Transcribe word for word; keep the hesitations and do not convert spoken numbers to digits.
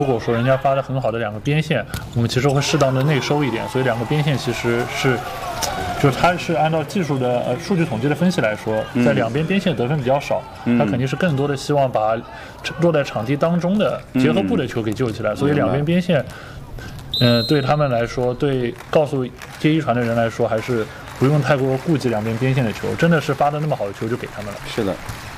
如果说人家发的很好的两个边线，我们其实会适当的内收一点，所以两个边线其实是，就是它是按照技术的呃数据统计的分析来说，在两边边线得分比较少， 嗯、 他肯定是更多的希望把落在场地当中的结合部的球给救起来，嗯、所以两边边线，嗯、呃，对他们来说，对告诉接一传的人来说，还是不用太过顾及两边边线的球，真的是发的那么好的球就给他们了。 是的。